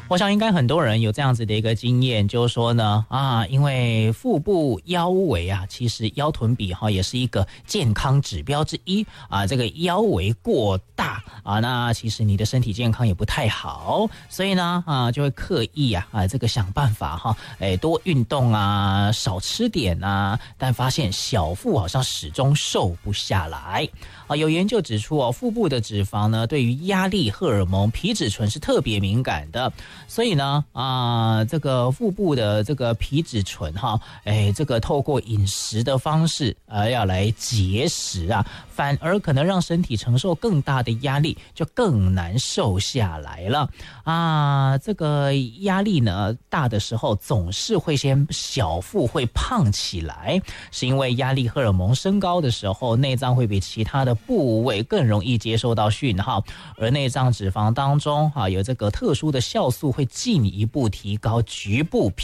我想应该很多人有这样子的一个经验，就是说呢，因为腹部腰围啊，其实腰臀比也是一个健康指标之一啊。这个腰围过大啊，那其实你的身体健康也不太好，所以呢就会刻意这个想办法多运动啊，少吃点啊，但发现小腹好像始终瘦不下来啊。有研究指出腹部的脂肪呢，对于压力荷尔蒙皮质醇是特别敏感的。所以呢这个腹部的这个皮质醇这个透过饮食的方式要来节食反而可能让身体承受更大的压力，就更难瘦下来了这个压力呢大的时候，总是会先小腹会胖起来，是因为压力荷尔蒙升高的时候，内脏会比其他的部位更容易接收到讯号，而内脏脂肪当中有这个特殊的酵素会进一步提高局部